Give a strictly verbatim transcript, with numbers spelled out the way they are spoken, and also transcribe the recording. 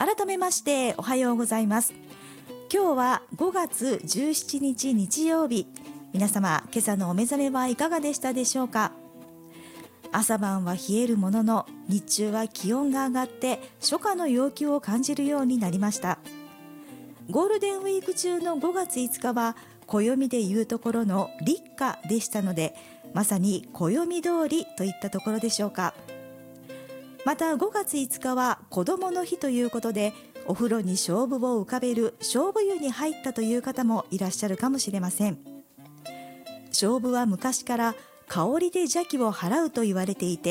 改めましておはようございます。今日はごがつじゅうしちにち日曜日。皆様、今朝のお目覚めはいかがでしたでしょうか。朝晩は冷えるものの、日中は気温が上がって初夏の陽気を感じるようになりました。ゴールデンウィーク中のごがついつかは暦でいうところの立夏でしたので、まさに暦通りといったところでしょうか。またごがついつかは子どもの日ということで、お風呂に菖蒲を浮かべる菖蒲湯に入ったという方もいらっしゃるかもしれません。菖蒲は昔から香りで邪気を払うと言われていて、